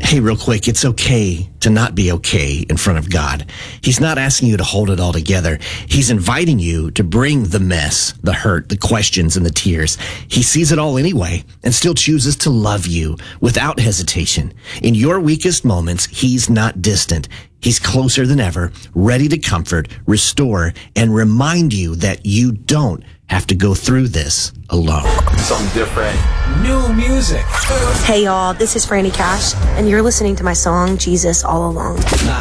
Hey, real quick, it's okay to not be okay in front of God. He's not asking you to hold it all together. He's inviting you to bring the mess, the hurt, the questions, and the tears. He sees it all anyway and still chooses to love you without hesitation. In your weakest moments, he's not distant. He's closer than ever, ready to comfort, restore, and remind you that you don't have to go through this alone. Something different. New music. Hey y'all, this is Franny Cash, and you're listening to my song, Jesus All Along. The